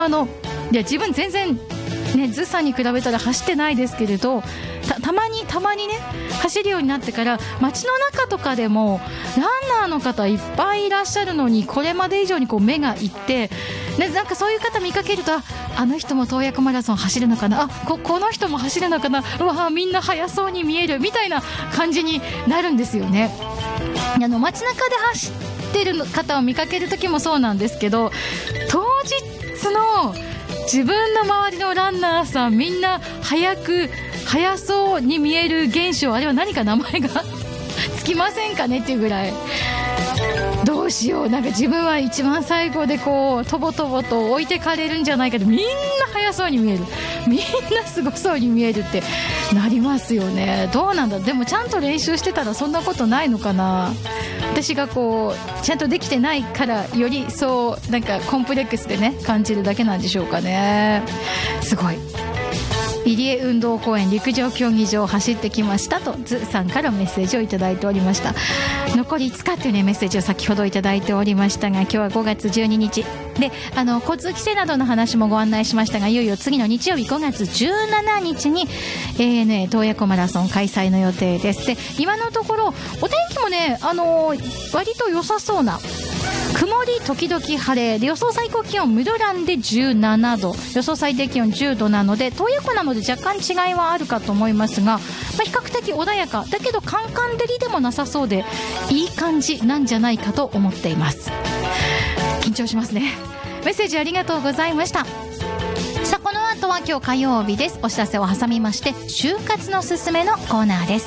いや自分全然ねズさんに比べたら走ってないですけれど、たまにね走るようになってから街の中とかでもランナーの方いっぱいいらっしゃるのに、これまで以上にこう目がいって、ね、なんかそういう方見かけると、あの人も洞爺湖マラソン走るのかな、この人も走るのかな、うわみんな速そうに見えるみたいな感じになるんですよね。街中で走ってる方を見かける時もそうなんですけど、当日の自分の周りのランナーさんみんな速そうに見える現象、あれは何か名前がつきませんかねっていうぐらい、どうしよう、なんか自分は一番最後でこうとぼとぼと置いてかれるんじゃないかと、みんな速そうに見える、みんなすごそうに見えるってなりますよね。どうなんだ、でもちゃんと練習してたらそんなことないのかな。私がこうちゃんとできてないからよりそうなんかコンプレックスでね感じるだけなんでしょうかね。すごい、入江運動公園陸上競技場を走ってきましたとズさんからメッセージをいただいておりました。残り5日という、ね、メッセージを先ほどいただいておりましたが、今日は5月12日で交通規制などの話もご案内しましたが、いよいよ次の日曜日5月17日に ANA 洞爺湖マラソン開催の予定です。で今のところお天気もね割と良さそうな、曇り時々晴れで、予想最高気温室蘭で17度、予想最低気温10度なので、洞爺湖なので若干違いはあるかと思いますが、比較的穏やかだけどカンカン照りでもなさそうで、いい感じなんじゃないかと思っています。緊張しますね。メッセージありがとうございました。さあこの後は今日火曜日です。お知らせを挟みまして就活のすすめのコーナーです。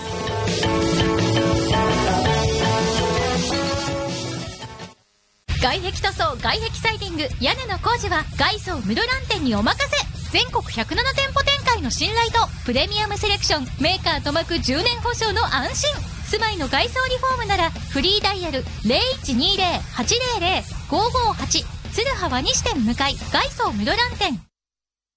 外壁塗装、外壁サイディング、屋根の工事は外装室蘭店にお任せ。全国107店舗展開の信頼とプレミアムセレクション、メーカー塗膜10年保証の安心。住まいの外装リフォームならフリーダイヤル 0120-800-558 鶴葉和西店向かい外装室蘭店。